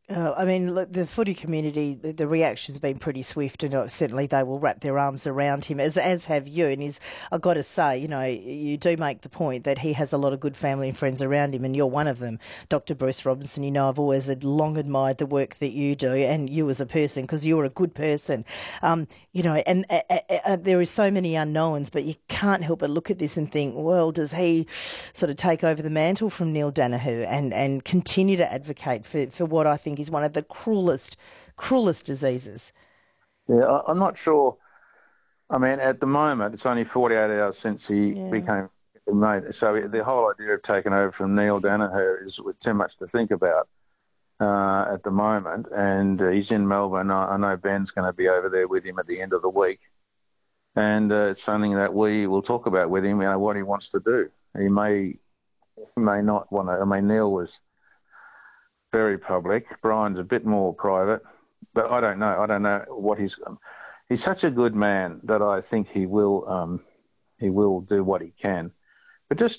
I mean, look, the footy community, the reaction's been pretty swift, and certainly they will wrap their arms around him, as have you. And I've got to say, you do make the point that he has a lot of good family and friends around him, and you're one of them, Dr. Bruce Robinson. I've always long admired the work that you do, and you as a person, because you're a good person. And there is so many unknowns, but you can't help but look at this and think, well, does he sort of take over the mantle from Neil Danaher and continue to advocate for what I think is one of the cruelest diseases? Yeah, I'm not sure. I mean, at the moment, it's only 48 hours since he Yeah. became mate. So the whole idea of taking over from Neil Danaher is with too much to think about at the moment. And he's in Melbourne. I know Ben's going to be over there with him at the end of the week. And it's something that we will talk about with him, what he wants to do. He may not want to. I mean, Neil was very public. Brian's a bit more private, but I don't know. I don't know what he's such a good man that I think he will do what he can. But just